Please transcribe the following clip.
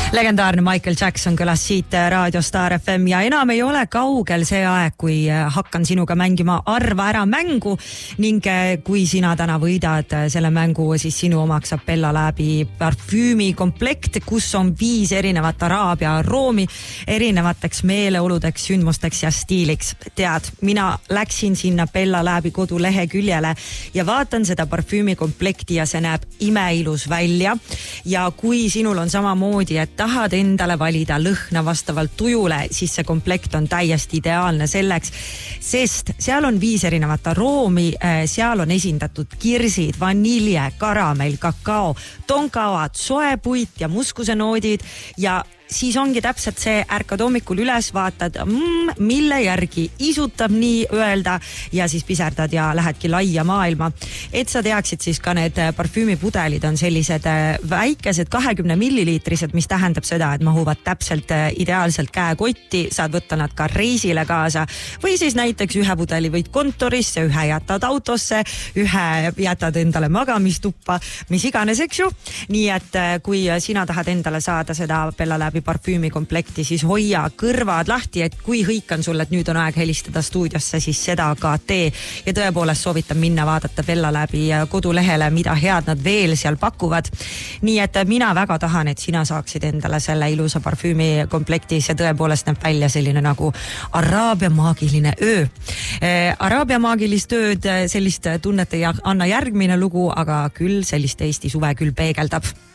Legendaarne Michael Jackson kõlas siit Raadio Star FM ja enam ei ole kaugel see aeg, kui hakkan sinuga mängima arva ära mängu ning kui sina täna võidad selle mängu, siis sinu omaks saab Bella Labi parfüümikomplekt, kus on 5 erinevat araabia aroomi erinevateks meeleoludeks, sündmusteks ja stiiliks. Tead, mina läksin sinna Bella Labi koduleheküljele ja vaatan seda parfüümikomplekti ja see näeb imeilus välja ja kui sinul on samamoodi, et tahad endale valida lõhna vastavalt tujule, siis see komplekt on täiesti ideaalne selleks, sest seal on 5 erinevat aroomi, seal on esindatud kirsid, vanilje, karamell, kakao, tonkavad, soepuit ja muskusenoodid ja siis ongi täpselt see, ärkad hommikul üles, vaatad, mille järgi isutab nii öelda ja siis piserdad ja lähedki laia maailma. Et sa teaksid, siis ka need parfüümipudelid on sellised väikesed 20 milliliitrised, mis tähendab seda, et mahuvad täpselt ideaalselt käekotti, saad võtta nad ka reisile kaasa või siis näiteks ühe pudeli võid kontorisse, ühe jätad autosse, ühe jätad endale magamistuppa, mis iganes, eks ju. Nii et kui sina tahad endale saada seda Bella Labi parfüümikomplekti, siis hoia kõrvad lahti, et kui hõikan sulle, et nüüd on aeg helistada stuudiosse, siis seda ka tee. Ja tõepoolest soovitan minna vaadata Bella Labi kodulehele, mida head nad veel seal pakuvad. Nii et mina väga tahan, et sina saaksid endale selle ilusa parfüümikomplekti. See tõepoolest näeb välja selline nagu araabia maagiline öö. Araabia maagilist ööd, sellist tunnet ei anna järgmine lugu, aga küll sellist Eesti suve küll peegeldab.